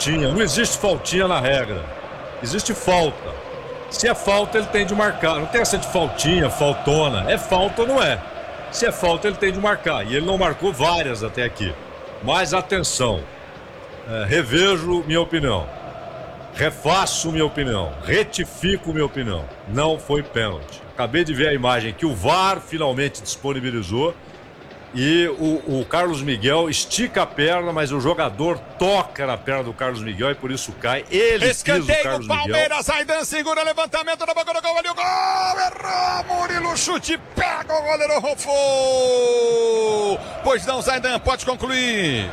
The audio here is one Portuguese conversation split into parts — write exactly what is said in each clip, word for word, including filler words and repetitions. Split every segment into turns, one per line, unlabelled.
faltinha. Não existe faltinha na regra. Existe falta. Se é falta, ele tem de marcar. Não tem essa de faltinha, faltona. É falta ou não é? Se é falta, ele tem de marcar. E ele não marcou várias até aqui. Mas atenção. É, revejo minha opinião. Refaço minha opinião. Retifico minha opinião. Não foi pênalti. Acabei de ver a imagem que o V A R finalmente disponibilizou. E o, o Carlos Miguel estica a perna, mas o jogador toca na perna do Carlos Miguel e por isso cai. Ele
escanteio
pisa o Carlos
do Palmeiras,
Miguel.
Zaidan segura levantamento na boca do gol, ali o gol, errou, Murilo, chute, pega o goleiro, Rofo. Pois não, Zaidan, pode concluir.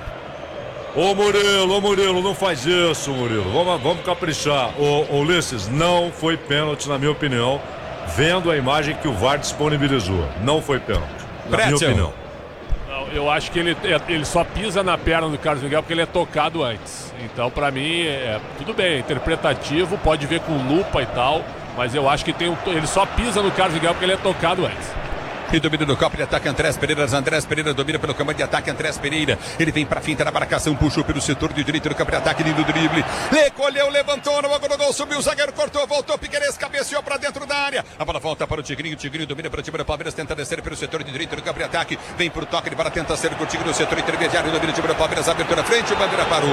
Ô Murilo, ô Murilo, não faz isso, Murilo. Vamos, vamos caprichar. Ô, ô Ulisses, não foi pênalti, na minha opinião, vendo a imagem que o V A R disponibilizou. Não foi pênalti, na minha opinião.
Eu acho que ele, ele só pisa na perna do Carlos Miguel porque ele é tocado antes. Então, pra mim, é, tudo bem, é interpretativo, pode ver com lupa e tal, mas eu acho que tem um, ele só pisa no Carlos Miguel porque ele é tocado antes.
E domina do campo de ataque Andrés Pereira. Andrés Pereira domina pelo campo de ataque Andrés Pereira. Ele vem pra finta na marcação, puxou pelo setor de direito do campo de ataque, lindo drible. Recolheu, levantou no bagulho do gol, subiu o zagueiro, cortou, voltou, Piquerez cabeceou pra dentro da área. A bola volta para o Tigrinho, o Tigrinho domina para o time do Palmeiras, tenta descer pelo setor de direito do campo de ataque. Vem pro toque de bola, tenta ser com o Tigrinho no setor intermediário, domina o time do Palmeiras, abertura na frente, o Bandeira parou.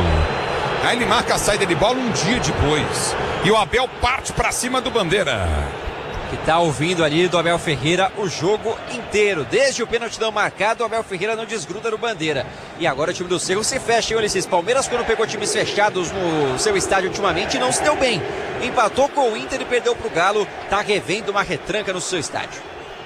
Aí ele marca a saída de bola um dia depois. E o Abel parte pra cima do Bandeira.
Que tá ouvindo ali do Abel Ferreira o jogo inteiro. Desde o pênalti não marcado, o Abel Ferreira não desgruda no Bandeira. E agora o time do Cerro se fecha, hein, Ulisses? Palmeiras, quando pegou times fechados no seu estádio ultimamente, não se deu bem. Empatou com o Inter e perdeu pro Galo. Tá revendo uma retranca no seu estádio.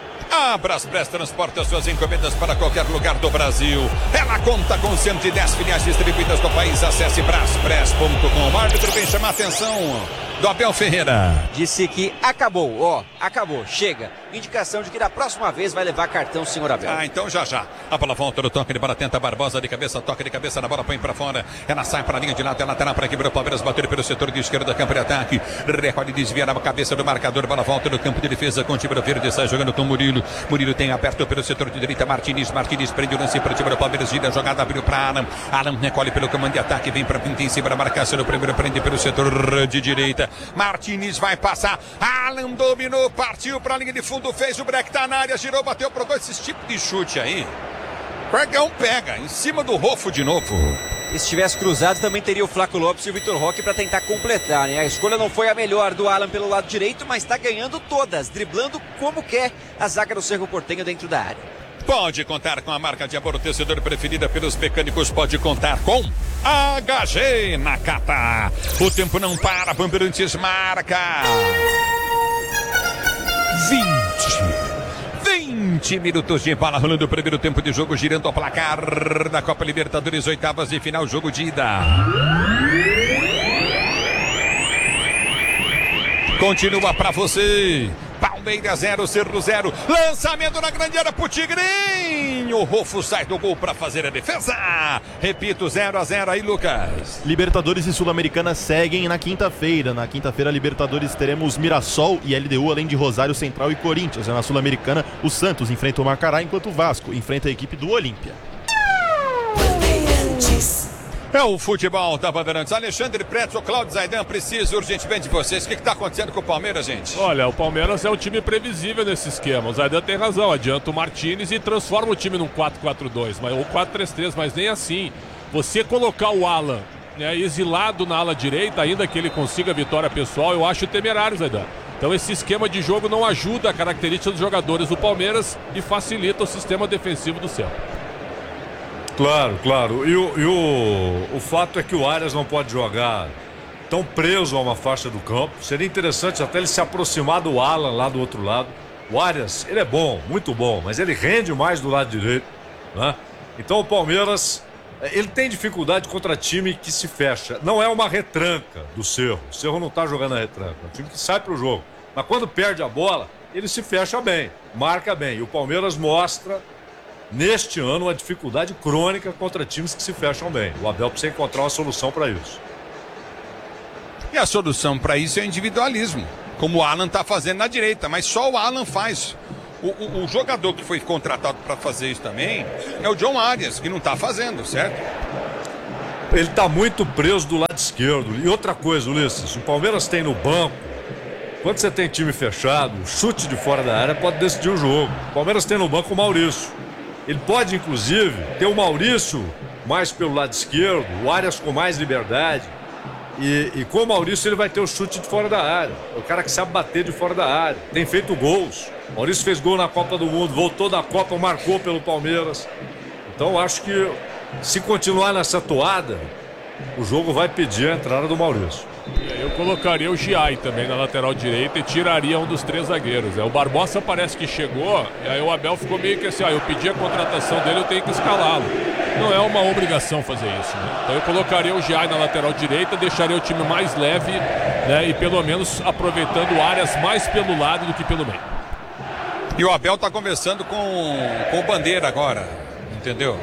A Braspress transporta suas encomendas para qualquer lugar do Brasil. Ela conta com cento e dez filiais distribuídas no país. Acesse braspress ponto com. O árbitro vem chamar a atenção do Abel Ferreira.
Disse que acabou, ó, acabou, chega. Indicação de que da próxima vez vai levar cartão, senhor Abel.
Ah, então já já. A bola volta no toque de bola, tenta Barbosa de cabeça, toca de cabeça na bola, põe pra fora. Ela sai pra linha de lado, ela lateral para quebrar o Palmeiras, bater pelo setor de esquerda, campo de ataque. Recolhe, desvia na cabeça do marcador, bola volta no campo de defesa com o time verde, sai jogando com o Murilo. Murilo tem aberto pelo setor de direita, Martins, Martins prende o lance para o time do Palmeiras, gira a jogada, abriu pra Alan. Alan recolhe pelo comando de ataque, vem pra pinta em cima da marcação, o primeiro prende pelo setor de direita. Martins vai passar, Alan dominou, partiu pra linha de fundo, fez o break, tá na área, girou, bateu pro gol. Esse tipo de chute aí, Pregão pega, em cima do Rofo de novo.
E se tivesse cruzado, também teria o Flaco Lopes e o Vitor Roque para tentar completar, né? A escolha não foi a melhor do Alan pelo lado direito, mas está ganhando todas, driblando como quer a zaga do Cerro Porteño dentro da área.
Pode contar com a marca de amortecedor preferida pelos mecânicos, pode contar com H G Nakata. O tempo não para, Bandeirantes marca vinte. vinte minutos de bola rolando o primeiro tempo de jogo, girando o placar da Copa Libertadores, oitavas de final, jogo de ida. Continua pra você. Palmeiras zero, Cerro zero. Lançamento na grande área pro Tigrinho. O Rofo sai do gol para fazer a defesa. Repito, zero a zero aí, Lucas.
Libertadores e Sul-Americana seguem na quinta-feira. Na quinta-feira, Libertadores, teremos Mirassol e L D U, além de Rosário Central e Corinthians. Na Sul-Americana, o Santos enfrenta o Macará, enquanto o Vasco enfrenta a equipe do Olímpia.
É o futebol da Bandeirantes. Alexandre Pretzel, Cláudio Zaidan, preciso urgentemente de vocês. O que está acontecendo com o Palmeiras, gente?
Olha, o Palmeiras é um time previsível nesse esquema. O Zaidan tem razão. Adianta o Martins e transforma o time num quatro quatro dois ou quatro três três, mas nem assim. Você colocar o Alan, né, exilado na ala direita, ainda que ele consiga vitória pessoal, eu acho temerário, Zaidan. Então esse esquema de jogo não ajuda a característica dos jogadores do Palmeiras e facilita o sistema defensivo do céu.
Claro, claro. E, o, e o, o fato é que o Arias não pode jogar tão preso a uma faixa do campo. Seria interessante até ele se aproximar do Alan lá do outro lado. O Arias, ele é bom, muito bom, mas ele rende mais do lado direito, né? Então o Palmeiras, ele tem dificuldade contra time que se fecha. Não é uma retranca do Cerro. O Cerro não tá jogando a retranca. É um time que sai pro jogo. Mas quando perde a bola, ele se fecha bem, marca bem. E o Palmeiras mostra neste ano uma dificuldade crônica contra times que se fecham bem. O Abel precisa encontrar uma solução para isso.
E a solução para isso é o individualismo, como o Alan está fazendo na direita, mas só o Alan faz. O, o, o jogador que foi contratado para fazer isso também é o John Arias, que não está fazendo, certo?
ele tá muito preso do lado esquerdo. E outra coisa, Ulisses, o Palmeiras tem no banco, quando você tem time fechado, o chute de fora da área pode decidir o jogo. O Palmeiras tem no banco o Maurício. Ele pode, inclusive, ter o Maurício mais pelo lado esquerdo, o Arias com mais liberdade. E, e com o Maurício ele vai ter o chute de fora da área. É o cara que sabe bater de fora da área. Tem feito gols. O Maurício fez gol na Copa do Mundo, voltou da Copa, marcou pelo Palmeiras. Então acho que se continuar nessa toada, o jogo vai pedir a entrada do Maurício.
Eu colocaria o Giai também na lateral direita e tiraria um dos três zagueiros. O Barbosa parece que chegou, e aí o Abel ficou meio que assim, ó, eu pedi a contratação dele, eu tenho que escalá-lo. Não é uma obrigação fazer isso, né? Então eu colocaria o Giai na lateral direita, deixaria o time mais leve, né, e pelo menos aproveitando áreas mais pelo lado do que pelo meio.
E o Abel tá conversando com, com o Bandeira agora, entendeu?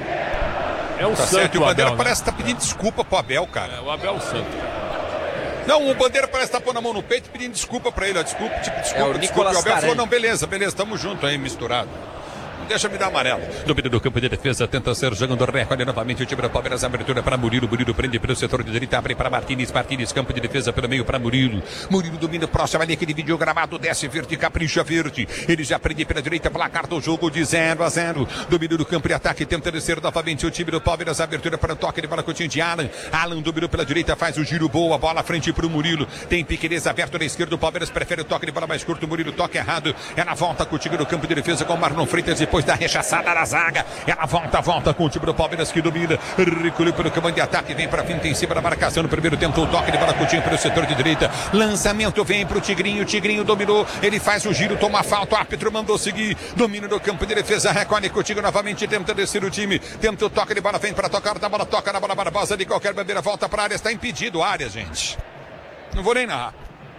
É um
tá
santo
certo. E o Bandeira
Abel,
parece
né?
que tá pedindo desculpa pro Abel, cara.
É, o Abel é um santo.
Não, o Bandeira parece que tá pondo a mão no peito pedindo desculpa pra ele, ó. Desculpa, tipo, desculpa,
É o
desculpa.
Nicolas
E o Abel
Tarani.
falou, não, beleza, beleza, tamo junto aí, misturado. Deixa me dar amarelo. Domínio do campo de defesa, tenta ser jogando recorde novamente o time do Palmeiras, abertura para Murilo, Murilo prende pelo setor de direita, abre para Martínez, Martínez, campo de defesa pelo meio para Murilo, Murilo domina próximo ali, aquele vídeo gramado, desce verde, capricha verde, ele já prende pela direita, placar do jogo de zero a zero, domínio do campo de ataque, tenta descer novamente o time do Palmeiras, abertura para o toque de bola curtinho de Alan, Alan dominou pela direita, faz o giro, boa, bola à frente para o Murilo, tem Piquerez aberto na esquerda, o Palmeiras prefere o toque de bola mais curto, o Murilo toque errado, é na volta com o time do campo de defesa com o Marlon Freitas, depois da rechaçada na zaga, ela volta, volta com o time do Palmeiras que domina, recolheu pelo comando de ataque, vem para frente em cima da marcação, no primeiro tempo o toque de bola curtinho pelo setor de direita, lançamento vem para o Tigrinho, o Tigrinho dominou, ele faz o giro, toma falta, o árbitro mandou seguir, domínio do campo de defesa, recolhe contigo novamente, tenta descer o time, tenta o toque de bola, vem para tocar na bola, toca na bola, Barbosa de qualquer bandeira, volta para a área, está impedido a área, gente, não vou nem narrar.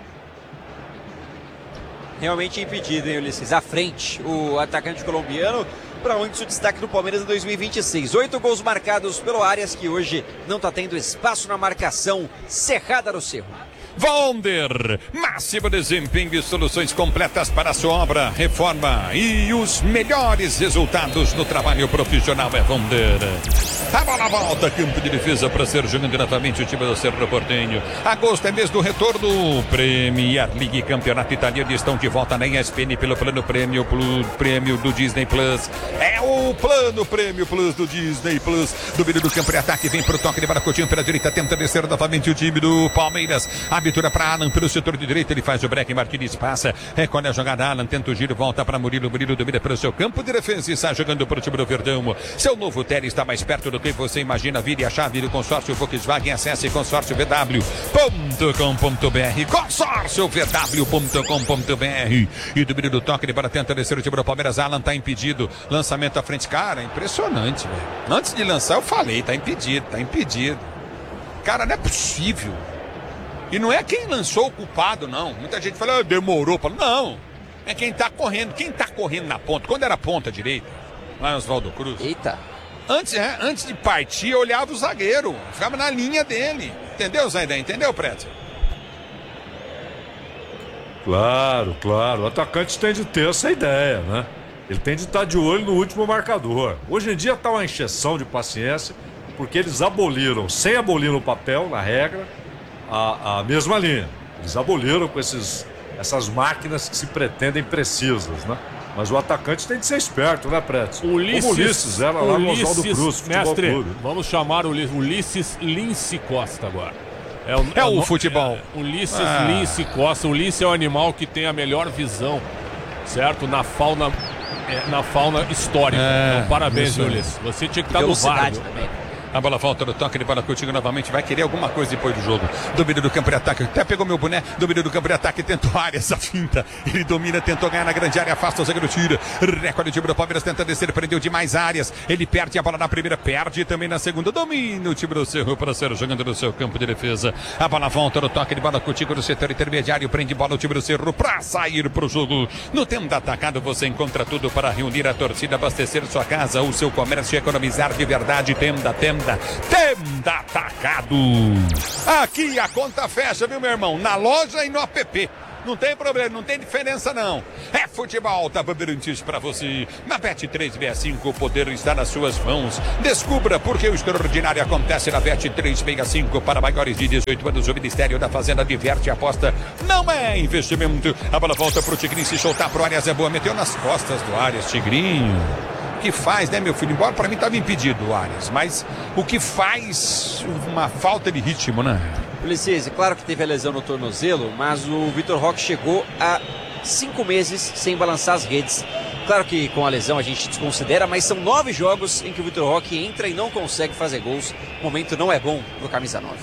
Realmente impedido, hein, Ulisses? À frente, o atacante colombiano, para onde o destaque do Palmeiras em dois mil e vinte e seis. Oito gols marcados pelo Arias, que hoje não está tendo espaço na marcação cerrada no Cerro.
Vonder, máximo desempenho e soluções completas para a sua obra, reforma e os melhores resultados no trabalho profissional é Vonder. A bola volta, campo de defesa para ser jogando novamente o time do Cerro Porteño. Agosto é mês do retorno, Premier League Campeonato Italiano estão de volta na E S P N pelo plano prêmio, prêmio do Disney Plus. É o plano prêmio Plus do Disney Plus. Domínio do campo de ataque, vem para o toque de bola curtinho pela direita, tenta descer novamente o time do Palmeiras. Abertura para Alan pelo setor de direita, ele faz o break, Martínez passa, recolhe a jogada, Alan tenta o giro, volta para Murilo, Murilo domina pelo seu campo de defesa e sai jogando para o time do Verdão. Seu novo Tele está mais perto do que você imagina, vire a chave do consórcio Volkswagen, acesse consórcio v w ponto com ponto b r, consórcio v w ponto com ponto b r. E domínio do toque de bola, tenta descer o time do Palmeiras, Alan está impedido, lançamento à frente, cara, impressionante, velho. Antes de lançar eu falei, tá impedido, tá impedido. Cara, não é possível. E não é quem lançou o culpado, não. Muita gente fala, ah, demorou. Não, é quem tá correndo. Quem tá correndo na ponta? Quando era ponta direita, lá em Oswaldo Cruz.
Eita.
Antes, é, antes de partir, eu olhava o zagueiro. Ficava na linha dele. Entendeu, Zaidan? Entendeu, Preto?
Claro, claro. O atacante tem de ter essa ideia, né? Ele tem de estar de olho no último marcador. Hoje em dia tá uma encheção de paciência, porque eles aboliram, sem abolir no papel, na regra, A, a mesma linha. Eles aboliram com esses, essas máquinas que se pretendem precisas, né? Mas o atacante tem de ser esperto, né, Preto?
Ulisses,
Como Ulisses era lá no
Ulisses,
Oswaldo Cruz, Futebol
mestre,
Clube.
vamos chamar o Ulisses, Ulisses Lince Costa agora. É o,
É o futebol.
É, Ulisses
Ah.
Lince Costa. Ulisses é o animal que tem a melhor visão, certo? Na fauna, é, na fauna histórica.
É,
então, parabéns,
isso.
Ulisses. Você tinha que estar no V A R.
Velocidade também.
A bola volta no toque de bola contigo novamente. Vai querer alguma coisa depois do jogo. Domínio do campo de ataque. Até pegou meu boné. Domínio do campo de ataque. Tentou a área. Essa finta. Ele domina. Tentou ganhar na grande área. Afasta o zagueiro. Tira. Recorde o time do Palmeiras. Tenta descer. Prendeu de mais áreas. Ele perde a bola na primeira. Perde também na segunda. Domina o time do Cerro para ser jogando no seu campo de defesa. A bola volta no toque de bola contigo no setor intermediário. Prende bola o time do Cerro para sair para o jogo. No tempo da atacado você encontra tudo para reunir a torcida, abastecer sua casa ou seu comércio e economizar de verdade. Tenda, tenda, tenda. Atacado. Aqui a conta fecha, viu, meu irmão? Na loja e no app. Não tem problema, não tem diferença não. É futebol, tá Bandeirantes pra você. Na Bet três sessenta e cinco, o poder está nas suas mãos. Descubra porque o extraordinário acontece na Bet três sessenta e cinco. Para maiores de dezoito anos, o Ministério da Fazenda diverte e aposta. Não é investimento. A bola volta pro Tigrinho se soltar pro Arias, é boa. Meteu nas costas do Arias, Tigrinho. O que faz, né, meu filho? Embora pra mim tava impedido o Arias, mas o que faz uma falta de ritmo, né?
Ulisses, claro que teve a lesão no tornozelo, mas o Vitor Roque chegou a cinco meses sem balançar as redes. Claro que com a lesão a gente desconsidera, mas são nove jogos em que o Vitor Roque entra e não consegue fazer gols. O momento não é bom pro camisa nove.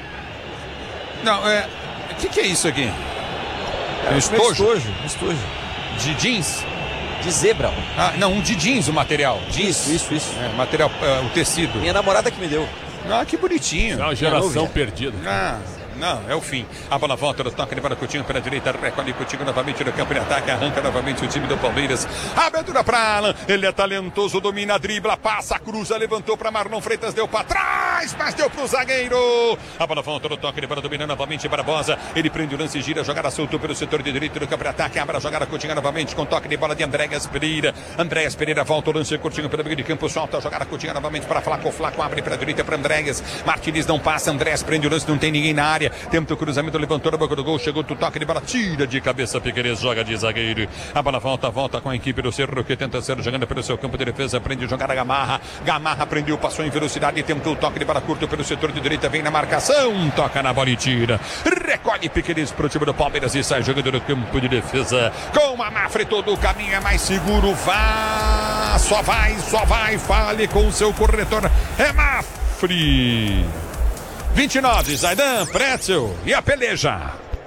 Não, é... O que, que é isso aqui?
É um
estojo?
estojo, um estojo.
De jeans?
De zebra.
Ah, não, um de jeans o material. Jeans.
Isso, isso, isso.
É, material, uh, o tecido.
Minha namorada que me deu.
Ah, que bonitinho.
É uma geração perdida.
Ah, não, é o fim. A bola volta no toque de bola, Coutinho pela direita, recolhe Coutinho novamente no campo de ataque, arranca novamente o time do Palmeiras. Abertura para Alan, ele é talentoso, domina, dribla, passa, cruza, levantou para Marlon Freitas, deu para trás, mas deu pro zagueiro. A bola volta no toque de bola, domina novamente Barbosa, ele prende o lance, gira, jogada solto pelo setor de direito do campo de ataque, abre a jogada, Coutinho novamente com toque de bola de Andréas Pereira. Andréas Pereira volta o lance, Coutinho pelo meio de campo, solta a jogada, Coutinho novamente para Flaco, Flaco abre para a direita para Andréas, Martins não passa, Andréas prende o lance, não tem ninguém na área, tenta o cruzamento, levantou na boca do gol, chegou do toque de bola, tira de cabeça, Piquerez joga de zagueiro. A bola volta, volta com a equipe do Cerro, que tenta ser jogando pelo seu campo de defesa, prende jogada Gamarra, Gamarra prendeu, passou em velocidade, tentou o toque de bola curto pelo setor de direita, vem na marcação, toca na bola e tira, recolhe Piquerez pro time do Palmeiras e sai jogando no campo de defesa, com a Mafra todo o caminho é mais seguro, vá, só vai, só vai, fale com o seu corretor, é Mafre. vinte e nove, Zaidan, Pretzel e a peleja.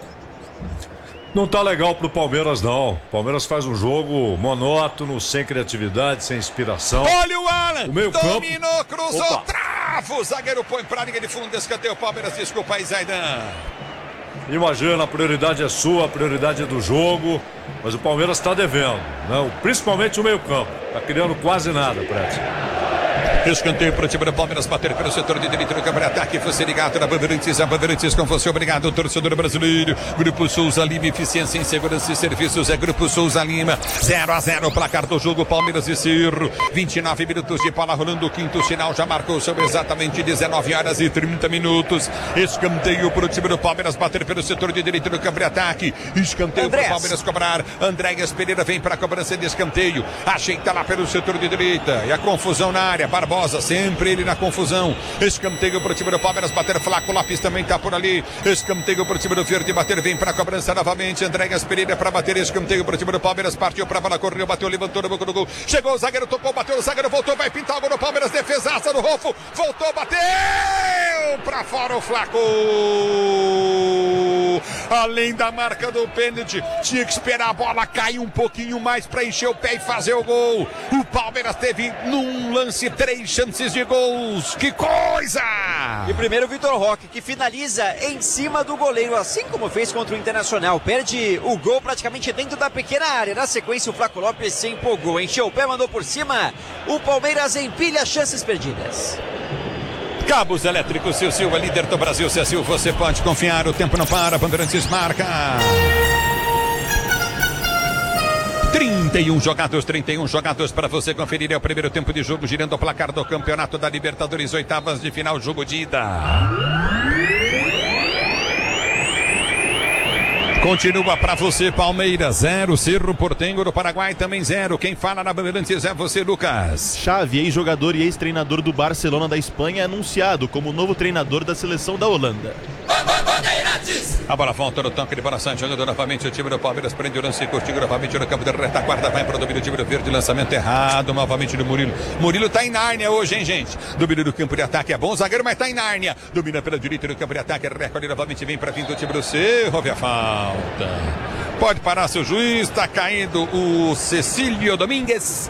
Não tá legal pro Palmeiras, não. O Palmeiras faz um jogo monótono, sem criatividade, sem inspiração.
Olha o Alan,
o meio
dominou,
campo.
cruzou,
Opa.
trava, o zagueiro põe pra linha de fundo, escanteio, Palmeiras, desculpa aí, Zaidan.
Imagina, a prioridade é sua, a prioridade é do jogo, mas o Palmeiras tá devendo, não? Principalmente o meio campo. Tá criando quase nada, Pretzel.
Escanteio para o time do Palmeiras, bater pelo setor de direito do campo de ataque, fosse ligado na Bandeirantes, a Bandeirantes com você, obrigado, torcedor brasileiro. Grupo Souza Lima, eficiência em segurança e serviços, é Grupo Souza Lima, zero a zero, placar do jogo, Palmeiras e Cerro, vinte e nove minutos de bola rolando, o quinto sinal já marcou, são exatamente dezenove horas e trinta minutos, escanteio para o time do Palmeiras, bater pelo setor de direito do campo de ataque, escanteio para o Palmeiras cobrar, Andréas Pereira vem para a cobrança de escanteio, ajeita lá pelo setor de direita, e a confusão na área, Barbosa, sempre ele na confusão. Escanteio para o time do Palmeiras, bater Flaco Lopes também está por ali. Escanteio para o time do Verde, bater, vem para a cobrança novamente. Andréas Pereira para bater, escanteio para o time do Palmeiras, partiu para a bola, correu, bateu, levantou na boca do gol. Chegou o zagueiro, tocou, bateu, o zagueiro voltou, vai pintar o gol do Palmeiras, defesaça do Rolfo, voltou, bateu para fora o Flaco. Além da marca do pênalti, tinha que esperar a bola cair um pouquinho mais para encher o pé e fazer o gol. O Palmeiras teve num lance três chances de gols, que coisa!
E primeiro o Vitor Roque, que finaliza em cima do goleiro, assim como fez contra o Internacional, perde o gol praticamente dentro da pequena área. Na sequência o Flaco Lopes se empolgou, encheu o pé, mandou por cima, o Palmeiras empilha chances perdidas.
Cabos elétricos, Seu Silva, líder do Brasil, Seu Silva, você pode confiar, o tempo não para, Bandeirantes marca. trinta e um jogados, trinta e um jogados para você conferir, é o primeiro tempo de jogo, girando o placar do Campeonato da Libertadores, oitavas de final, jogo de ida. Continua para você, Palmeiras, zero, Cerro Porteño do Paraguai também zero. Quem fala na Bandeirantes é você, Lucas.
Xavi, ex-jogador e ex-treinador do Barcelona da Espanha, é anunciado como novo treinador da seleção da Holanda.
A bola volta no toque de bola, sai jogando novamente o time do Palmeiras, prende o lance, curtindo novamente no campo da retaguarda, vai para o domínio do time do Verde, lançamento errado, novamente do Murilo. Murilo tá em Nárnia hoje, hein, gente? Domínio do campo de ataque, é bom zagueiro, mas tá em Nárnia. Domina pela direita no campo de ataque, recolhe novamente, vem para fim do time do Cerro, houve a falta. Pode parar, seu juiz, tá caindo o Cecílio Domingues.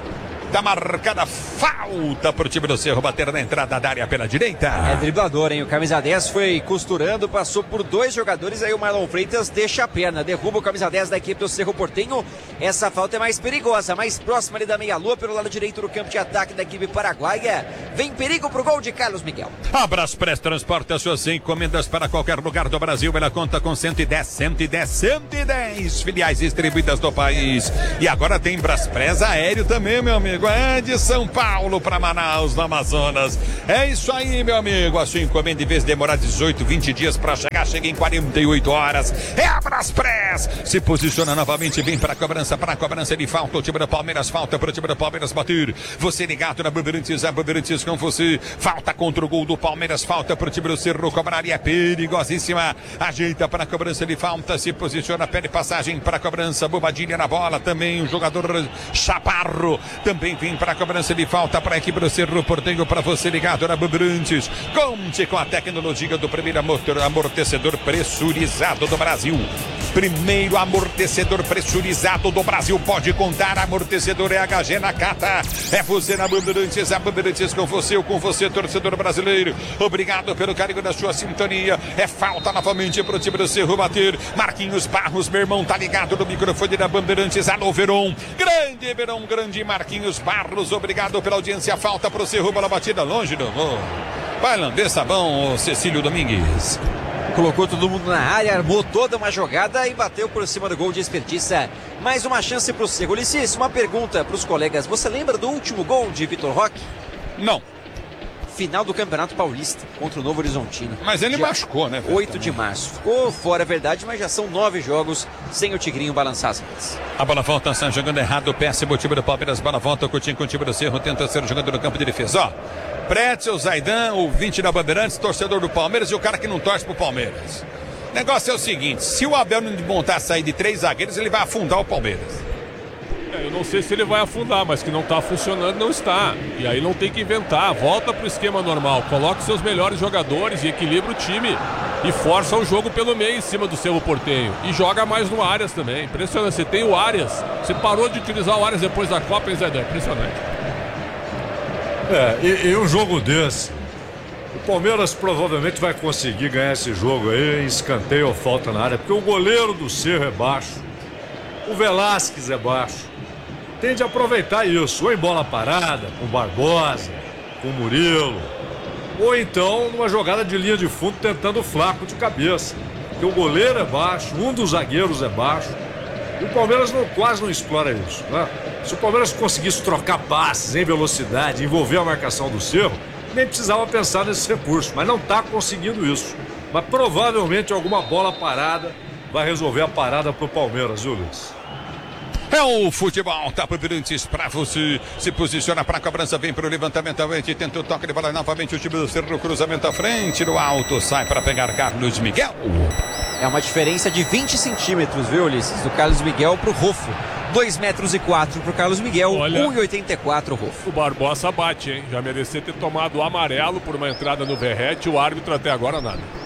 Tá marcada falta pro time do Cerro bater na entrada da área pela direita.
É driblador, hein? O camisa dez foi costurando, passou por dois jogadores, aí o Marlon Freitas deixa a perna, derruba o camisa dez da equipe do Cerro Porteño. Essa falta é mais perigosa, mais próxima ali da meia-lua, pelo lado direito do campo de ataque da equipe paraguaia. Vem perigo pro gol de Carlos Miguel.
A Braspress transporta suas encomendas para qualquer lugar do Brasil. Ela conta com cento e dez, cento e dez, cento e dez filiais distribuídas do país. E agora tem Braspress aéreo também, meu amigo. É de São Paulo para Manaus, no Amazonas. É isso aí, meu amigo. A sua encomenda, em vez de demorar dezoito, vinte dias para chegar, chega em quarenta e oito horas. É a Braspress. Se posiciona novamente, vem para a cobrança, para a cobrança de falta. O time do Palmeiras falta para o time do Palmeiras bater. Você ligado na Bandeirantes, a Bandeirantes com você. Falta contra o gol do Palmeiras, falta para o time do Cerro cobrar e é perigosíssima. Ajeita para a cobrança de falta, se posiciona, pede passagem para a cobrança. Bobadilha na bola, também o jogador Chaparro também vem para a cobrança de falta para a equipe do Cerro Porteño, para você ligado na Bandeirantes. Conte com a tecnologia do primeiro amortecedor pressurizado do Brasil. Primeiro amortecedor pressurizado do Brasil, pode contar, amortecedor é H G Nakata. É você na Bandeirantes, a Bandeirantes com você, ou com você, torcedor brasileiro. Obrigado pelo carinho da sua sintonia. É falta novamente para o time do Cerro bater. Marquinhos Barros, meu irmão, tá ligado no microfone da Bandeirantes. Alô, Verón. Grande Verón, grande Marquinhos Barros. Obrigado pela audiência. Falta para o Cerro, bola batida longe do gol. Vai lamber sabão, Cecílio Domingues.
Colocou todo mundo na área, armou toda uma jogada e bateu por cima do gol, desperdiça. Mais uma chance para o Cerro. Ulisses, uma pergunta para os colegas. Você lembra do último gol de Vitor Roque?
Não.
Final do Campeonato Paulista contra o Novo Horizontino.
Mas ele
Dia
machucou, né?
oito de março. Ficou fora, é verdade, mas já são nove jogos sem o Tigrinho balançar as redes.
A bola volta, está jogando errado. Péssimo o time do Palmeiras. Bola volta, o Coutinho com o time do Cerro. Tenta ser jogando no campo de defesa. Ó, Pretzel, Zaidan, o vinte da Bandeirantes, torcedor do Palmeiras e o cara que não torce pro Palmeiras. O negócio é o seguinte: se o Abel não montar a sair de três zagueiros, ele vai afundar o Palmeiras.
É, eu não sei se ele vai afundar, mas que não está funcionando, não está. E aí não tem que inventar, volta pro esquema normal, coloca seus melhores jogadores e equilibra o time e força o jogo pelo meio em cima do Cerro Porteño. E joga mais no Arias também. Impressionante, você tem o Arias, você parou de utilizar o Arias depois da Copa, hein, Zé? Impressionante.
É, e, e um jogo desse, o Palmeiras provavelmente vai conseguir ganhar esse jogo aí em escanteio ou falta na área, porque o goleiro do Cerro é baixo, o Velasquez é baixo. Tende a aproveitar isso, ou em bola parada, com Barbosa, com Murilo, ou então numa jogada de linha de fundo tentando o Flaco de cabeça. Porque o goleiro é baixo, um dos zagueiros é baixo, e o Palmeiras não, quase não explora isso, né? Se o Palmeiras conseguisse trocar passes em velocidade, envolver a marcação do Cerro, nem precisava pensar nesse recurso, mas não está conseguindo isso. Mas provavelmente alguma bola parada vai resolver a parada para o Palmeiras, viu, Luiz?
É o futebol, tá Bandeirantes pra você. Se posiciona pra cobrança, vem pro levantamento à frente, tenta o toque de bola novamente. O time do Cerro, cruzamento à frente, no alto, sai pra pegar Carlos Miguel.
É uma diferença de vinte centímetros, viu, Ulisses? Do Carlos Miguel pro Rofo. dois metros e quatro pro Carlos Miguel,
Olha,
um e oitenta e quatro o Rofo.
O Barbosa bate, hein? Já merecia ter tomado o amarelo por uma entrada no Verrete, o árbitro até agora nada.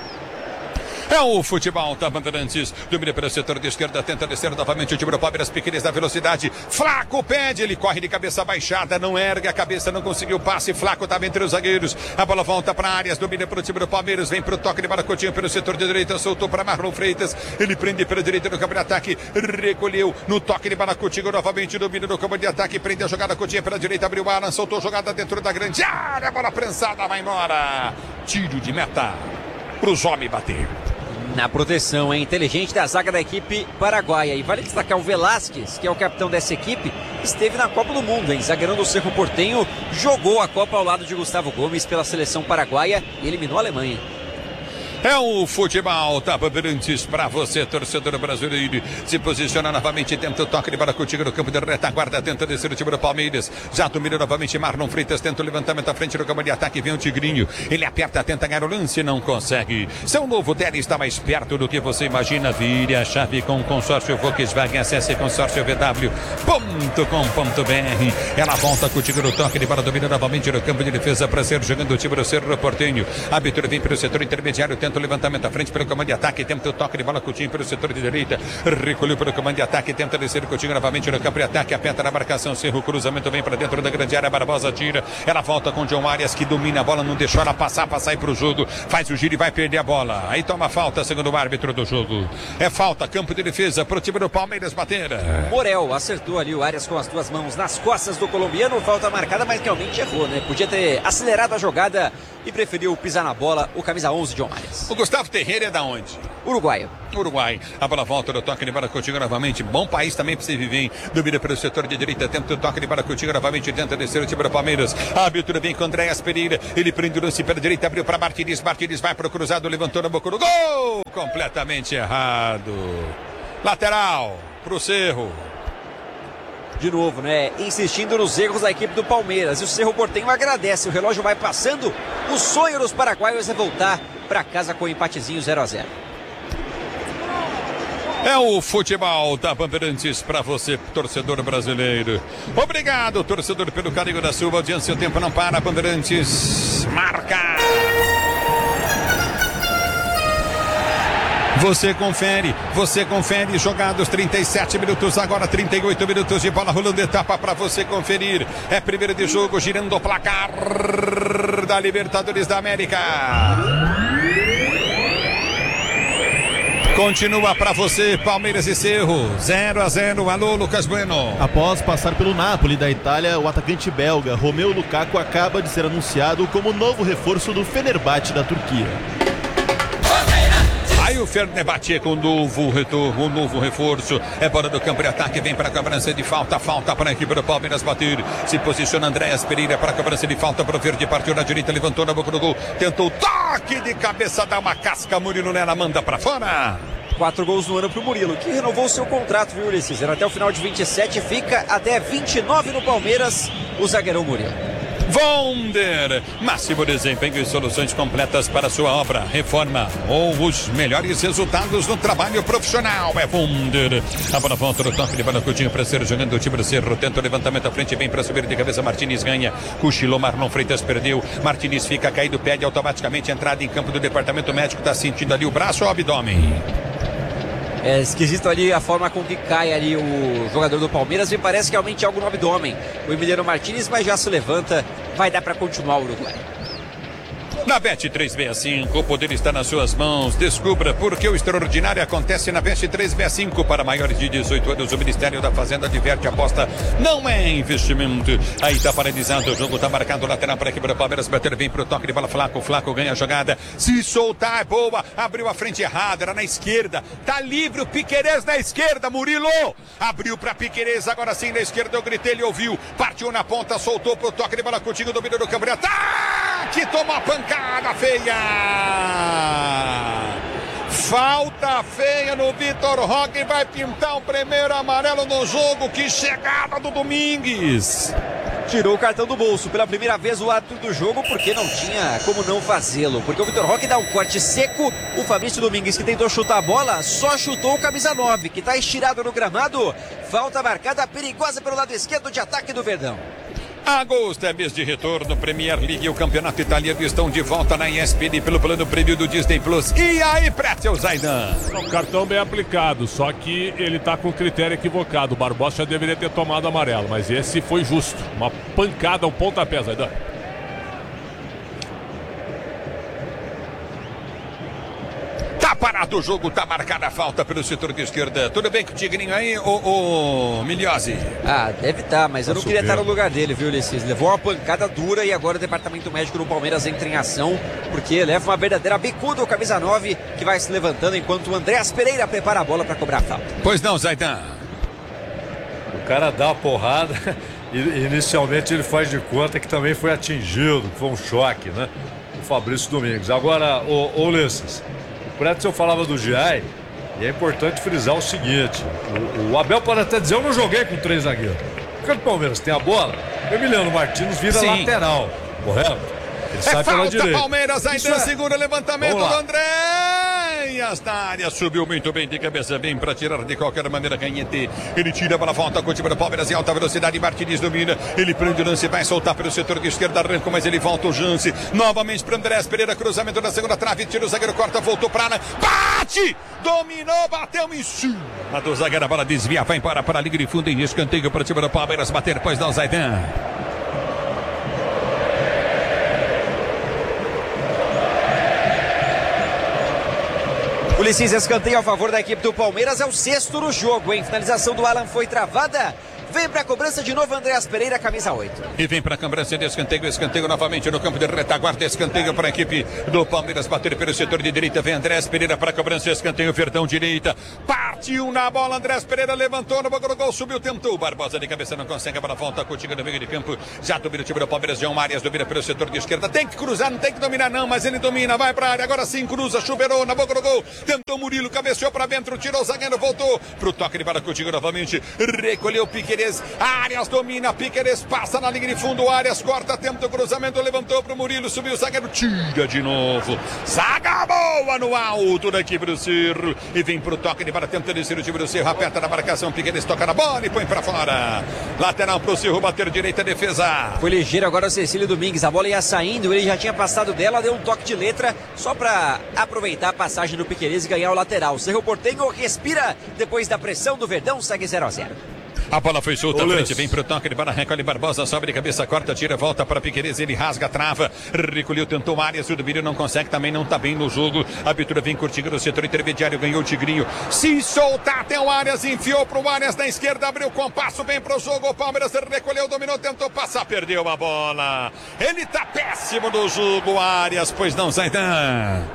É o futebol da Bandeirantes. Domina pelo setor de esquerda, tenta descer novamente o time do Palmeiras, pequenos da velocidade. Flaco pede, ele corre de cabeça baixada, não ergue a cabeça, não conseguiu passe. Flaco estava entre os zagueiros. A bola volta para áreas, domina para o time do Palmeiras, vem para o toque de bola, Coutinho pelo setor de direita, soltou para Marlon Freitas. Ele prende pela direita no campo de ataque, recolheu no toque de bola, Coutinho novamente domina no campo de ataque, prende a jogada, Coutinho pela direita, abriu a Alan, soltou jogada dentro da grande área, bola prensada, vai embora. Tiro de meta para os homens bater.
Na proteção, é inteligente da zaga da equipe paraguaia. E vale destacar o Velasquez, que é o capitão dessa equipe, esteve na Copa do Mundo, hein? Zagueirão do Cerro Porteño, jogou a Copa ao lado de Gustavo Gomes pela seleção paraguaia e eliminou a Alemanha.
É o futebol da Bandeirantes para você, torcedor brasileiro. Se posiciona novamente, tenta o toque de bola contigo no campo de retaguarda, tenta descer o time do Palmeiras. Já domina novamente Marlon Freitas, tenta o levantamento à frente do campo de ataque, vem o Tigrinho. Ele aperta, tenta ganhar o lance, não consegue. Seu novo Deli está mais perto do que você imagina. Vire a chave com o consórcio Volkswagen, acesse consórcio v w ponto com ponto b r. Ela volta contigo no toque de bola, domina novamente no campo de defesa para ser jogando o time do Cerro Porteño. A abertura vem para o setor intermediário, tenta tenta o levantamento à frente pelo comando de ataque, tenta o toque de bola, Coutinho pelo setor de direita, recolheu pelo comando de ataque, tenta descer o Coutinho novamente no campo de ataque, aperta na marcação, Cerro, cruzamento vem para dentro da grande área, Barbosa tira, ela volta com o John Arias que domina a bola, não deixou ela passar para sair pro jogo, faz o giro e vai perder a bola, aí toma falta, segundo o árbitro do jogo, é falta, campo de defesa pro time do Palmeiras bater.
Morel acertou ali o Arias com as duas mãos nas costas do colombiano, falta marcada, mas realmente errou, né? Podia ter acelerado a jogada e preferiu pisar na bola o camisa onze, John Arias.
O Gustavo Ferreira é da onde?
Uruguaio.
Uruguai, a bola volta do toque de bola, Coutinho novamente, bom país também para você viver, hein? Domina pelo setor de direita, tenta o toque de bola, Coutinho novamente, tenta descer o time do Palmeiras, a abertura vem com Andréas Pereira, ele prende o lance pela direita, abriu para Martins, Martins vai para o cruzado, levantou na boca do gol, completamente errado, lateral pro Cerro.
De novo, né? Insistindo nos erros da equipe do Palmeiras. E o Cerro Porteño agradece. O relógio vai passando. O sonho dos paraguaios é voltar para casa com o empatezinho zero a zero.
É o futebol da Bandeirantes para você, torcedor brasileiro. Obrigado, torcedor, pelo carinho da sua audiência. O tempo não para. Bandeirantes marca. Você confere, você confere, jogados trinta e sete minutos, agora trinta e oito minutos de bola rolando, etapa para você conferir. É primeiro de jogo, girando o placar da Libertadores da América. Continua para você, Palmeiras e Cerro, zero a zero. Alô, Lucas Bueno.
Após passar pelo Napoli da Itália, o atacante belga Romelu Lukaku acaba de ser anunciado como novo reforço do Fenerbahçe da Turquia.
Aí o Fenerbahçe com um novo retorno, um novo reforço. É bola do campo de ataque, vem para a cobrança de falta. Falta para a equipe do Palmeiras bater. Se posiciona Andréas Pereira para a cobrança de falta para o Verde. Partiu na direita, levantou na boca do gol. Tentou toque de cabeça, dá uma casca. Murilo nela, manda para fora.
Quatro gols no ano pro Murilo, que renovou seu contrato, viu, Ulisses? Era até o final de vinte e sete, fica até vinte e nove no Palmeiras, o zagueirão Murilo.
Wonder, máximo desempenho e soluções completas para sua obra, reforma ou os melhores resultados no trabalho profissional. É Wonder. A bola volta no toque de bola, Coutinho para ser jogando o time do Cerro, tenta o levantamento à frente, vem para subir de cabeça, Martins ganha, cochilou, Marlon Freitas perdeu, Martins fica caído, pede automaticamente entrada em campo do departamento médico, está sentindo ali o braço ou o abdômen?
É esquisito ali a forma com que cai ali o jogador do Palmeiras. Me parece que realmente algo no abdômen. O Emiliano Martins, mas já se levanta. Vai dar para continuar o Uruguai.
Na Bet trezentos e sessenta e cinco, o poder está nas suas mãos. Descubra por que o extraordinário acontece na Bet trezentos e sessenta e cinco. Para maiores de dezoito anos, o Ministério da Fazenda adverte, aposta não é investimento. Aí está paralisado, o jogo está marcado, lateral para a equipe do Palmeiras. Bater vem para o toque de bola, Flaco, Flaco ganha a jogada. Se soltar é boa, abriu a frente errada, era na esquerda. Tá livre o Piquerez na esquerda, Murilo. Abriu para Piquerez, agora sim na esquerda, eu gritei, ele ouviu. Partiu na ponta, soltou para o toque de bola, Coutinho, domínio do campo de ataque, tomou a pancada. Cada feia! Falta feia no Vitor Roque, vai pintar o primeiro amarelo no jogo. Que chegada do Domingues!
Tirou o cartão do bolso pela primeira vez o árbitro do jogo, porque não tinha como não fazê-lo. Porque o Vitor Roque dá um corte seco. O Fabrício Domingues, que tentou chutar a bola, só chutou o camisa nove, que está estirado no gramado. Falta marcada perigosa pelo lado esquerdo de ataque do Verdão.
Agosto é mês de retorno, Premier League e o Campeonato Italiano estão de volta na E S P N pelo plano prêmio do Disney Plus. E aí, Pretzel Zaidan?
O cartão bem aplicado, só que ele tá com o critério equivocado. O Barbosa já deveria ter tomado amarelo, mas esse foi justo. Uma pancada, um pontapé, Zaidan.
Tá parado o jogo, tá marcada a falta pelo setor de esquerda. Tudo bem com o Tigrinho aí, ô, ô Miliose?
Ah, deve estar, tá, mas eu não queria estar no lugar dele, viu, Ulisses? Levou uma pancada dura e agora o departamento médico do Palmeiras entra em ação, porque leva uma verdadeira bicuda o camisa nove, que vai se levantando enquanto o Andréas Pereira prepara a bola para cobrar a falta.
Pois não, Zaidan.
O cara dá a porrada e inicialmente ele faz de conta que também foi atingido, que foi um choque, né? O Fabrício Domingues. Agora, ô, ô Ulisses, o Pretzel falava do G I e é importante frisar o seguinte: o, o Abel pode até dizer, eu não joguei com três zagueiros. Porque o Palmeiras tem a bola, o Emiliano Martins vira Sim. lateral, correto? Ele
é
sai
falta,
pela direita.
Palmeiras ainda é... segura o levantamento do André. Arias na área, subiu muito bem de cabeça, bem para tirar de qualquer maneira Canhete. Ele tira para a volta com o time do Palmeiras em alta velocidade. Martins domina, ele prende o lance, vai soltar pelo setor de esquerda, arranca, mas ele volta o Jance. Novamente para Andrés Pereira, cruzamento na segunda trave, tira o zagueiro, corta, voltou para Ana, bate! Dominou, bateu em cima do zagueiro, a bola desvia, vai para, para a linha de fundo em escanteio para o time do Palmeiras bater, pois não, Zaidan.
Ulisses, escanteio a favor da equipe do Palmeiras, é o sexto no jogo, hein? Finalização do Alan foi travada. Vem para a cobrança de novo Andrés Pereira, camisa oito.
E vem para a cobrança de escanteio, escanteio novamente no campo de retaguarda, escanteio para a equipe do Palmeiras bater pelo setor de direita, vem Andrés Pereira para a cobrança, escanteio, Verdão direita, partiu na bola, Andrés Pereira levantou no bagulho, gol, subiu, tentou, Barbosa de cabeça não consegue, para a volta, Coutinho no meio de campo, já domina o time do Palmeiras, João Arias domina pelo setor de esquerda, tem que cruzar, não tem que dominar não, mas ele domina, vai para a área, agora sim cruza, chuveirou na boca do gol, tentou Murilo, cabeceou para dentro, tirou o zagueiro, voltou pro toque de para Coutinho novamente, recolheu Piquerez, Arias domina, Piquerez passa na linha de fundo, Arias corta, tenta o cruzamento, levantou pro Murilo, subiu o zagueiro, tira de novo, zaga boa no alto da equipe do Cerro, e vem pro toque de para tenta descer o time do Cerro, aperta na marcação, Piquerez toca na bola e põe pra fora, lateral pro Cerro, bater direita, defesa.
Foi ligeiro agora o Cecílio Domingues, a bola ia saindo, ele já tinha passado dela, deu um toque de letra, só pra aproveitar a passagem do Piquerez e ganhar o lateral. Cerro Porteño respira, depois da pressão do Verdão, segue zero a zero.
A bola foi solta,
Ô,
frente,
Luiz.
vem pro toque de bola, recolhe Barbosa, sobe de cabeça, corta, tira, volta para Piquerez, ele rasga, trava, recolheu, tentou Arias, o Domínio não consegue, também não tá bem no jogo, a abertura vem curtindo no setor intermediário, ganhou o Tigrinho, se soltar até o Arias, enfiou pro Arias na esquerda, abriu o compasso, vem pro jogo, o Palmeiras recolheu, dominou, tentou passar, perdeu a bola, ele tá péssimo no jogo, Arias, pois não, Zaidan.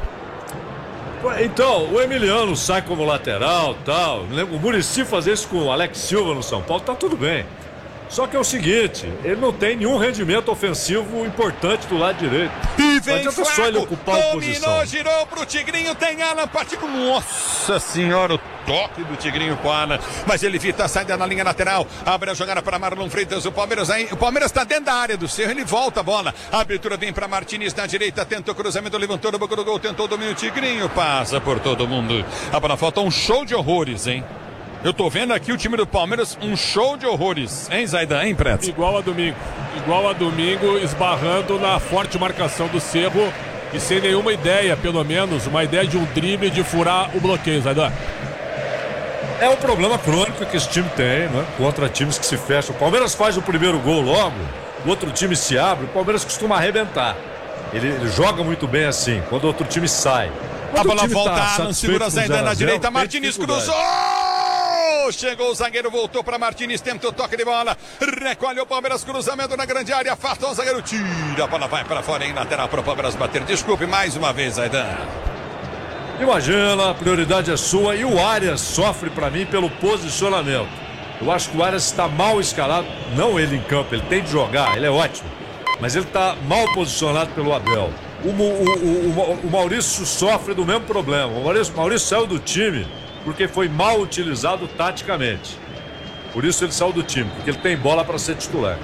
Então, o Emiliano sai como lateral, tal. O Muricy fazer isso com o Alex Silva no São Paulo, tá tudo bem. Só que é o seguinte, ele não tem nenhum rendimento ofensivo importante do lado direito.
E vem
não adianta só ele ocupar a posição.
Dominou, girou pro Tigrinho, tem Alan, partiu. Nossa senhora, o toque do Tigrinho com Alan. Mas ele evita a saída na linha lateral. Abre a jogada para Marlon Freitas. O Palmeiras aí, o Palmeiras está dentro da área do Cerro, ele volta a bola. A abertura vem para Martins na direita, tentou o cruzamento, levantou no boca do gol, tentou o domínio. O Tigrinho passa por todo mundo. A bola falta um show de horrores, hein? Eu tô vendo aqui o time do Palmeiras, um show de horrores, hein, Zaidan, hein, Preto?
Igual a domingo. Igual a domingo, esbarrando na forte marcação do Cerro e sem nenhuma ideia, pelo menos, uma ideia de um drible de furar o bloqueio, Zaidan.
É um problema crônico que esse time tem, né? Contra times que se fecham. O Palmeiras faz o primeiro gol logo, o outro time se abre, o Palmeiras costuma arrebentar. Ele, ele joga muito bem assim, quando o outro time sai. Quando
a bola
o time
volta,
tá
Alan segura Zaidan na direita, Martins cruzou! Chegou o zagueiro, voltou para Martins, tenta o toque de bola, recolhe o Palmeiras, cruzamento na grande área, afasta o zagueiro, tira, a bola vai para fora, em lateral para o Palmeiras bater. Desculpe mais uma vez, Zaidan.
Imagina, a prioridade é sua e o Arias sofre para mim pelo posicionamento. Eu acho que o Arias está mal escalado, não ele em campo, ele tem de jogar, ele é ótimo, mas ele está mal posicionado pelo Abel. O, o, o, o Maurício sofre do mesmo problema, o Maurício, Maurício saiu do time porque foi mal utilizado taticamente. Por isso ele saiu do time, porque ele tem bola para ser titular.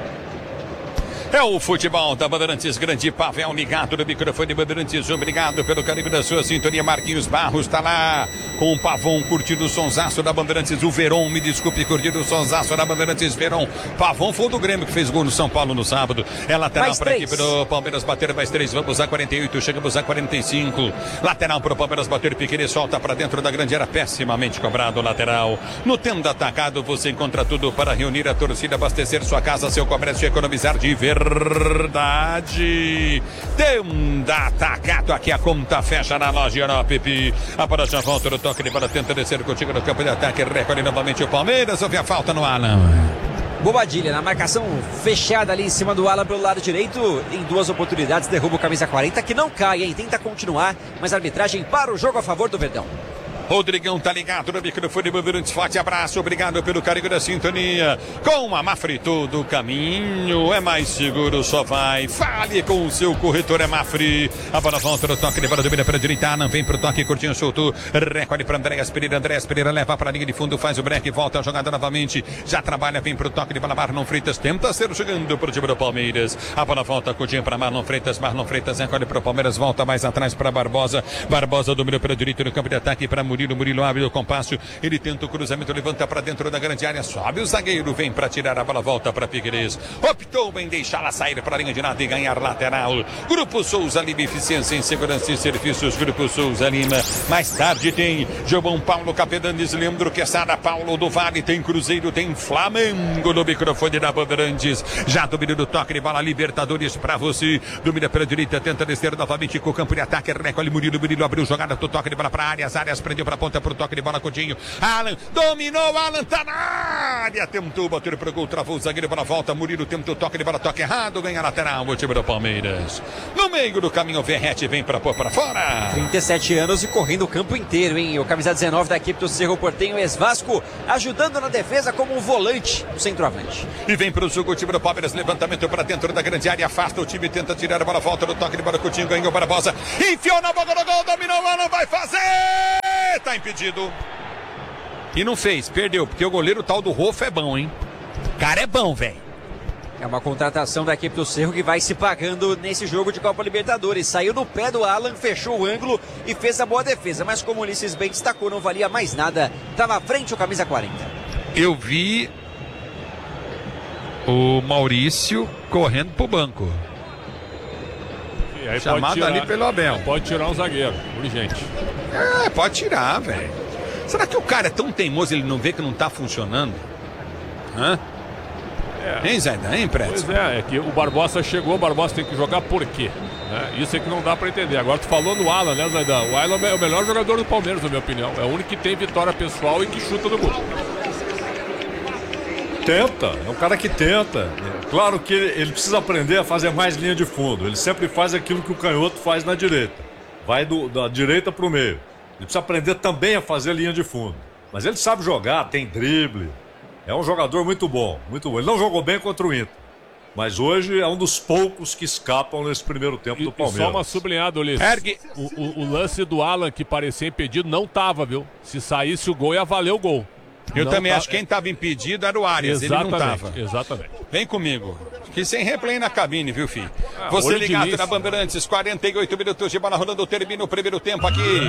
É o futebol da Bandeirantes, grande Pavel ligado no microfone Bandeirantes, obrigado pelo carinho da sua sintonia. Marquinhos Barros está lá com o Pavão curtindo o sonsaço da Bandeirantes, o Verón, me desculpe, curtindo o sonsaço da Bandeirantes, Verón. Pavão foi o do Grêmio que fez gol no São Paulo no sábado, é lateral para a equipe do Palmeiras bater, mais três, vamos a quarenta e oito, chegamos a quarenta e cinco, lateral para o Palmeiras bater, Piquerez solta para dentro da grande área, pessimamente cobrado lateral. No Tenda Atacado você encontra tudo para reunir a torcida, abastecer sua casa, seu comércio e economizar de ver verdade. Tenda Atacado, aqui a conta fecha na loja no Pipi. A bola já volta no toque de bola, tenta descer contigo no campo de ataque, recolhe novamente o Palmeiras, houve a falta no Alan.
Bobadilha na marcação fechada ali em cima do Alan pelo lado direito, em duas oportunidades derruba o camisa quarenta, que não cai, hein? Tenta continuar, mas a arbitragem para o jogo a favor do Verdão.
Rodrigão tá ligado no microfone Bandeirantes. Forte abraço, obrigado pelo carinho da sintonia. Com a Mafre todo o caminho é mais seguro, só vai. Fale com o seu corretor, é Mafre. A bola volta no toque de bola, domina para a direita. Alan vem pro toque, curtinho, soltou. Recorde para Andréas Pereira. Andréas Pereira leva para a linha de fundo, faz o break, volta a jogada novamente. Já trabalha, vem pro toque de bola. Marlon Freitas tenta ser chegando pro time do Palmeiras. A bola volta, curtinho para Marlon Freitas. Marlon Freitas recorde pro Palmeiras, volta mais atrás para Barbosa. Barbosa dominou para a direita no campo de ataque para Murilo. Murilo abre o compasso. Ele tenta o cruzamento, levanta para dentro da grande área. Sobe o zagueiro, vem para tirar a bola, volta para Figueirense. Optou em deixá-la sair para a linha de nada e ganhar lateral. Grupo Souza Lima, eficiência em segurança e serviços. Grupo Souza Lima. Mais tarde tem João Paulo Capedanes, Leandro Quesada, Paulo do Vale, tem Cruzeiro, tem Flamengo no microfone da Bandeirantes. Já domina do toque de bola, Libertadores para você. Domina pela direita, tenta descer novamente com o campo de ataque. Recolhe Murilo, Murilo abriu jogada do toque de bola para áreas, áreas prendeu para a ponta pro toque de bola, Coutinho. Alan dominou, Alan tá na área, tentou bater pro gol, travou o zagueiro para a volta. Murilo tenta o toque de bola, toque errado, ganha lateral o time do Palmeiras. No meio do caminho, Verrete vem para pôr para fora.
trinta e sete anos e correndo o campo inteiro, hein? O camisa dezenove da equipe do Cerro Porteño, ex-Vasco, ajudando na defesa como um volante, um centroavante.
E vem pro jogo o time do Palmeiras, levantamento para dentro da grande área, afasta o time, tenta tirar a bola, volta no toque de bola, Coutinho ganhou Barbosa, enfiou na boca do gol, dominou, não vai fazer, tá impedido. E não fez, perdeu, porque o goleiro tal do Rolfo é bom, hein? O cara é bom, velho.
É uma contratação da equipe do Cerro que vai se pagando nesse jogo de Copa Libertadores. Saiu no pé do Alan, fechou o ângulo e fez a boa defesa. Mas como o Ulisses bem destacou, não valia mais nada. Estava à frente o camisa quarenta.
Eu vi o Maurício correndo pro banco.
E aí
chamado
tirar,
ali pelo Abel.
Pode tirar um zagueiro, urgente.
É, pode tirar, velho. Será que o cara é tão teimoso, ele não vê que não tá funcionando? Hã?
É.
Hein, Zé? Hein, Prédio?
Pois é, é que o Barbosa chegou, o Barbosa tem que jogar por quê? Né? Isso é que não dá pra entender. Agora tu falou no Alan, né, Zaidan? O Alan é o melhor jogador do Palmeiras, na minha opinião. É o único que tem vitória pessoal e que chuta no gol.
Tenta, é um cara que tenta. Claro que ele, ele precisa aprender a fazer mais linha de fundo. Ele sempre faz aquilo que o canhoto faz na direita. Vai do, da direita pro meio. Ele precisa aprender também a fazer linha de fundo. Mas ele sabe jogar, tem drible. É um jogador muito bom, muito bom. Ele não jogou bem contra o Inter, mas hoje é um dos poucos que escapam nesse primeiro tempo
e,
do Palmeiras.
E só uma sublinhada, Ulisses.
Ergue.
O, o, o lance do Alan que parecia impedido não tava, viu? Se saísse o gol ia valer o gol.
Eu
não
também
tá...
acho que quem estava impedido era o Arias,
exatamente,
ele não estava.
Exatamente.
Vem comigo. Que sem replay na cabine, viu, filho?
Ah,
Você ligado
início,
na Bandeirantes, quarenta e oito minutos de bola rolando, termina o primeiro tempo aqui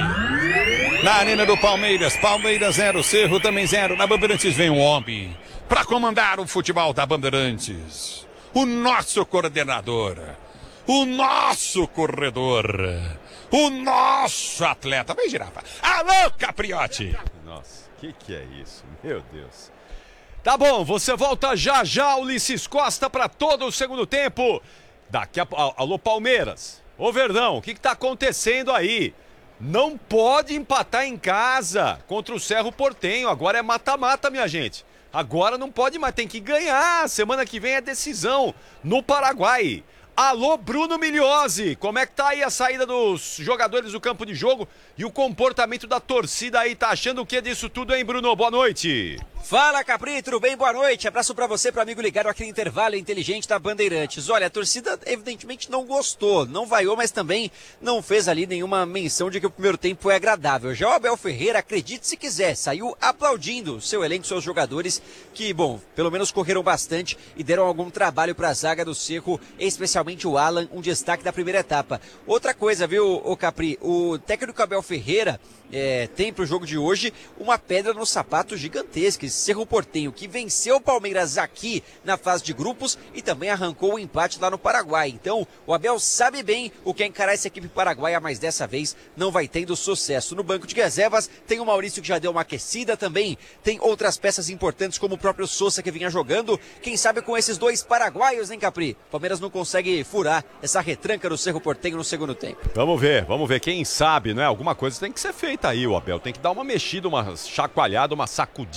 na Arena do Palmeiras. Palmeiras zero, Cerro também zero. Na Bandeirantes vem um homem para comandar o futebol da Bandeirantes. O nosso coordenador, o nosso corredor, o nosso atleta. Vem, Girafa. Alô, Capriotti.
Nossa, que que é isso? Meu Deus. Tá bom, você volta já já, Ulisses Costa, para todo o segundo tempo. Daqui a... Alô, Palmeiras. Ô, Verdão, o que que tá acontecendo aí? Não pode empatar em casa contra o Cerro Porteño. Agora é mata-mata, minha gente. Agora não pode mais, tem que ganhar. Semana que vem é decisão no Paraguai. Alô, Bruno Migliozzi, como é que tá aí a saída dos jogadores do campo de jogo e o comportamento da torcida aí? Tá achando o que disso tudo, hein, Bruno? Boa noite.
Fala, Capri, tudo bem? Boa noite. Abraço pra você, pro amigo ligado aqui no intervalo inteligente da Bandeirantes. Olha, a torcida evidentemente não gostou, não vaiou, mas também não fez ali nenhuma menção de que o primeiro tempo é agradável. Já o Abel Ferreira, acredite se quiser, saiu aplaudindo seu elenco, seus jogadores, que, bom, pelo menos correram bastante e deram algum trabalho pra zaga do Cerro, especialmente o Alan, um destaque da primeira etapa. Outra coisa, viu, o Capri, o técnico Abel Ferreira é, tem pro jogo de hoje uma pedra no sapato gigantesca. Cerro Porteño, que venceu o Palmeiras aqui na fase de grupos e também arrancou o empate lá no Paraguai. Então, o Abel sabe bem o que é encarar essa equipe paraguaia, mas dessa vez não vai tendo sucesso. No banco de reservas tem o Maurício, que já deu uma aquecida também. Tem outras peças importantes, como o próprio Sousa, que vinha jogando. Quem sabe com esses dois paraguaios, hein, Capri? O Palmeiras não consegue furar essa retranca do Cerro Porteño no segundo tempo.
Vamos ver, vamos ver. Quem sabe, não é? Alguma coisa tem que ser feita aí, o Abel. Tem que dar uma mexida, uma chacoalhada, uma sacudida no time.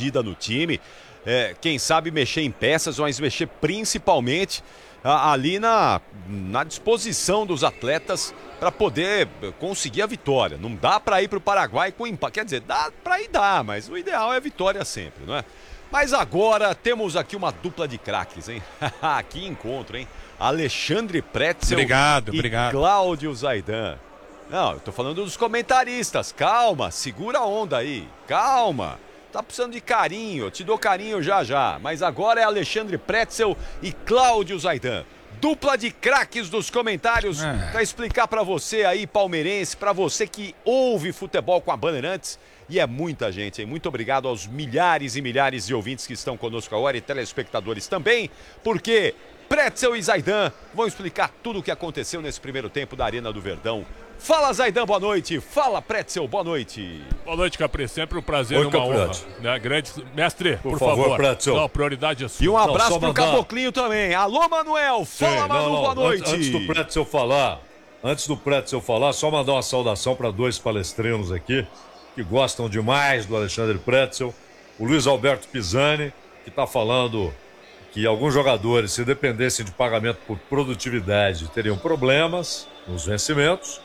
time, é, quem sabe mexer em peças, mas mexer principalmente a, ali na, na disposição dos atletas para poder conseguir a vitória. Não dá para ir para o Paraguai com empate, quer dizer, dá para ir dar, mas o ideal é a vitória sempre, não é? Mas agora temos aqui uma dupla de craques, hein? Que encontro, hein? Alexandre Pretzel
obrigado,
e
obrigado.
Cláudio Zaidan. Não, eu tô falando dos comentaristas. Calma, segura a onda aí. Calma. Tá precisando de carinho, eu te dou carinho já já. Mas agora é Alexandre Pretzel e Cláudio Zaidan. Dupla de craques dos comentários
É.
para explicar para você aí, palmeirense, para você que ouve futebol com a Bandeirantes. E é muita gente, hein? Muito obrigado aos milhares e milhares de ouvintes que estão conosco agora e telespectadores também, porque Pretzel e Zaidan vão explicar tudo o que aconteceu nesse primeiro tempo da Arena do Verdão. Fala, Zaidan, boa noite. Fala, Pretzel, boa noite.
Boa noite, Capri. Sempre um prazer
Oi,
e uma honra.
Capriati.
Né? Grande... Mestre, por,
Por favor,
favor.
Pretzel.
Não, prioridade é sua.
E um abraço
só
pro
mandar-
Caboclinho também. Alô, Manuel. Fala,
Sim,
Manu,
não, não.
boa noite.
Antes, antes do Pretzel falar, antes do Pretzel falar, só mandar uma saudação para dois palestrinos aqui que gostam demais do Alexandre Pretzel. O Luiz Alberto Pisani, que está falando que alguns jogadores, se dependessem de pagamento por produtividade, teriam problemas nos vencimentos.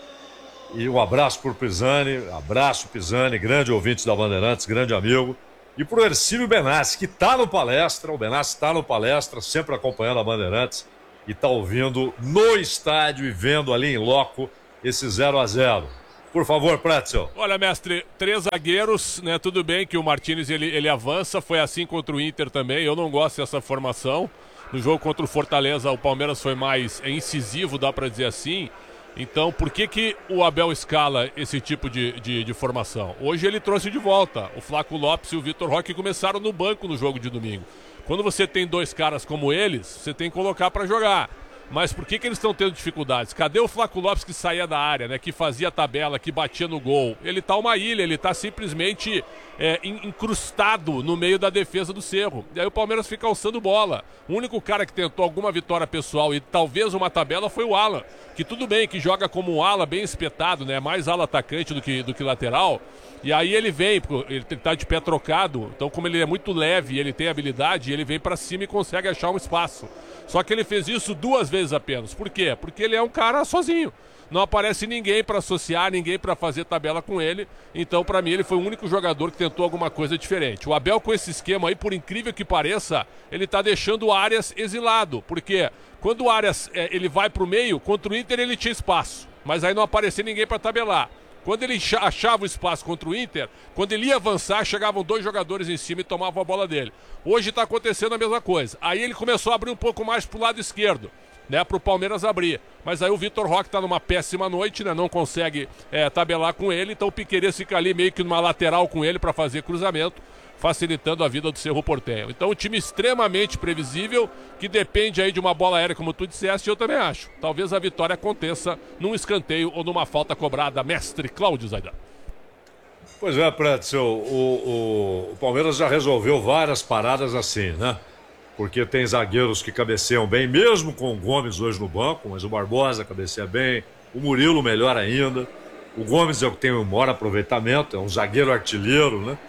E um abraço por Pisani, abraço Pisani, grande ouvinte da Bandeirantes, grande amigo. E pro Ercílio Benassi, que está no palestra, o Benassi está no palestra, sempre acompanhando a Bandeirantes, e está ouvindo no estádio e vendo ali em loco esse zero a zero. Por favor, Pretzel.
Olha, mestre, três zagueiros, né? Tudo bem que o Martínez ele, ele avança, foi assim contra o Inter também. Eu não gosto dessa formação. No jogo contra o Fortaleza, o Palmeiras foi mais incisivo, dá pra dizer assim. Então, por que que o Abel escala esse tipo de, de, de formação? Hoje ele trouxe de volta o Flaco Lopes e o Vitor Roque, que começaram no banco no jogo de domingo. Quando você tem dois caras como eles, você tem que colocar pra jogar. Mas por que que eles estão tendo dificuldades? Cadê o Flaco Lopes que saía da área, né? Que fazia a tabela, que batia no gol? Ele tá uma ilha, ele tá simplesmente é, incrustado no meio da defesa do Cerro. E aí o Palmeiras fica alçando bola. O único cara que tentou alguma vitória pessoal e talvez uma tabela foi o Alan. Que tudo bem, que joga como um ala bem espetado, né? Mais ala atacante do que, do que lateral. E aí ele vem, ele tá de pé trocado, então como ele é muito leve e ele tem habilidade, ele vem pra cima e consegue achar um espaço. Só que ele fez isso duas vezes apenas. Por quê? Porque ele é um cara sozinho. Não aparece ninguém pra associar, ninguém pra fazer tabela com ele. Então, pra mim, ele foi o único jogador que tentou alguma coisa diferente. O Abel, com esse esquema aí, por incrível que pareça, ele tá deixando o Arias exilado. Por quê? Quando o Arias é, ele vai pro meio, contra o Inter ele tinha espaço. Mas aí não aparecia ninguém pra tabelar. Quando ele achava o espaço contra o Inter, quando ele ia avançar, chegavam dois jogadores em cima e tomavam a bola dele. Hoje está acontecendo a mesma coisa. Aí ele começou a abrir um pouco mais pro lado esquerdo, né, pro Palmeiras abrir. Mas aí o Vitor Roque está numa péssima noite, né, não consegue é, tabelar com ele, então o Piquerez fica ali meio que numa lateral com ele para fazer cruzamento, facilitando a vida do Cerro Porteño. Então um time extremamente previsível, que depende aí de uma bola aérea, como tu disseste, eu também acho. Talvez a vitória aconteça num escanteio ou numa falta cobrada. Mestre Cláudio Zaidan.
Pois é, Pretzel, o, o, o Palmeiras já resolveu várias paradas assim, né? Porque tem zagueiros que cabeceiam bem, mesmo com o Gomes hoje no banco, mas o Barbosa cabeceia bem, o Murilo melhor ainda. O Gomes é o que tem o maior aproveitamento, é um zagueiro artilheiro, né?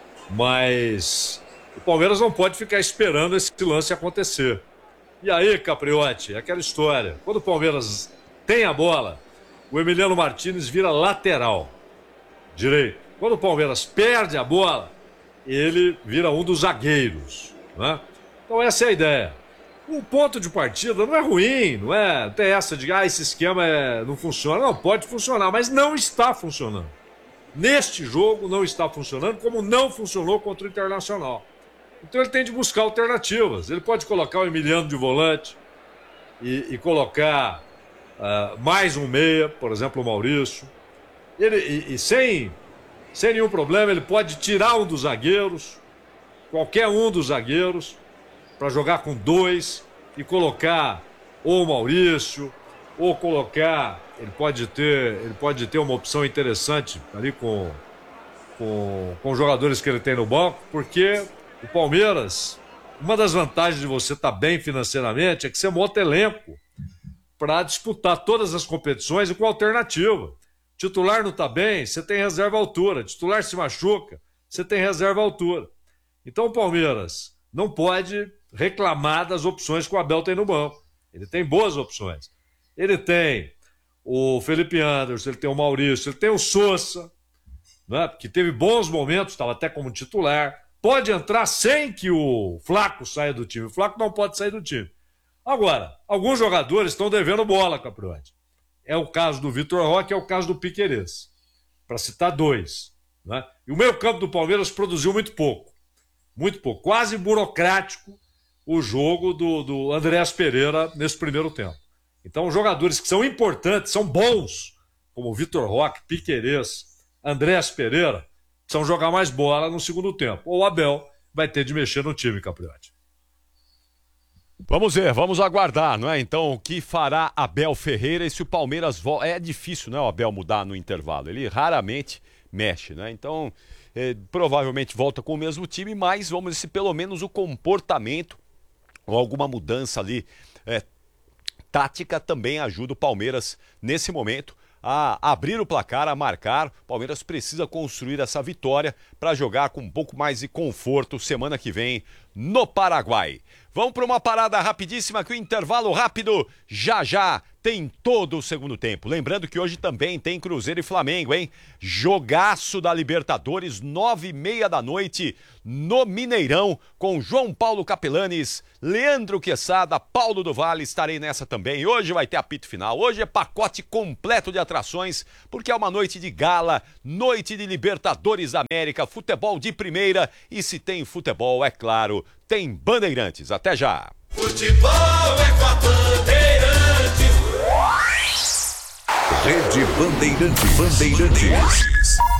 Mas o Palmeiras não pode ficar esperando esse lance acontecer. E aí, Capriotti, aquela história. Quando o Palmeiras tem a bola, o Emiliano Martínez vira lateral direito. Quando o Palmeiras perde a bola, ele vira um dos zagueiros, né? Então essa é a ideia. Um ponto de partida não é ruim, não é? Não tem essa de, ah, esse esquema é... não funciona. Não, pode funcionar, mas não está funcionando. Neste jogo não está funcionando, como não funcionou contra o Internacional. Então ele tem de buscar alternativas. Ele pode colocar o Emiliano de volante e, e colocar uh, mais um meia, por exemplo, o Maurício. Ele, e, e sem, sem nenhum problema, ele pode tirar um dos zagueiros, qualquer um dos zagueiros, para jogar com dois e colocar ou o Maurício, ou colocar, ele pode ter, ele pode ter uma opção interessante ali com, com, com os jogadores que ele tem no banco, porque o Palmeiras, uma das vantagens de você estar bem financeiramente é que você monta elenco para disputar todas as competições e com alternativa. Titular não está bem, você tem reserva à altura. Titular se machuca, você tem reserva à altura. Então o Palmeiras não pode reclamar das opções que o Abel tem no banco. Ele tem boas opções. Ele tem o Felipe Anderson, ele tem o Maurício, ele tem o Sousa, né, que teve bons momentos, estava até como titular. Pode entrar sem que o Flaco saia do time. O Flaco não pode sair do time. Agora, alguns jogadores estão devendo bola, Capriotti. É o caso do Vitor Roque, é o caso do Piquerez. Para citar dois. Né? E o meio campo do Palmeiras produziu muito pouco. Muito pouco. Quase burocrático o jogo do, do Andréas Pereira nesse primeiro tempo. Então, jogadores que são importantes, são bons, como o Vitor Roque, Piquerez, Andréas Pereira, precisam jogar mais bola no segundo tempo. Ou o Abel vai ter de mexer no time, Capriotti.
Vamos ver, vamos aguardar, não é? Então, o que fará Abel Ferreira e se o Palmeiras volta... É difícil, né, o Abel mudar no intervalo. Ele raramente mexe, né? Então, é, provavelmente volta com o mesmo time, mas vamos ver se pelo menos o comportamento ou alguma mudança ali é, tática também ajuda o Palmeiras nesse momento a abrir o placar, a marcar. O Palmeiras precisa construir essa vitória para jogar com um pouco mais de conforto semana que vem no Paraguai. Vamos para uma parada rapidíssima, que o intervalo rápido já já tem todo o segundo tempo. Lembrando que hoje também tem Cruzeiro e Flamengo, hein? Jogaço da Libertadores, nove e meia da noite, no Mineirão, com João Paulo Capelanes, Leandro Quesada, Paulo do Vale, estarei nessa também. Hoje vai ter apito final, hoje é pacote completo de atrações, porque é uma noite de gala, noite de Libertadores da América, futebol de primeira, e se tem futebol, é claro, tem Bandeirantes. Até já!
Futebol é com a Bandeirantes.
Rede Bandeirantes. Bandeirantes.